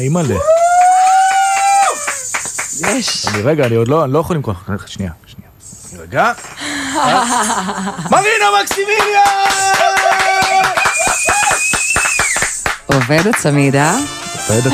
אימא'לה. יש. רגע, אני עוד לא יכול למכור. שנייה. רגע. מרינה מקסימיליה! עובד הצמידה. עובד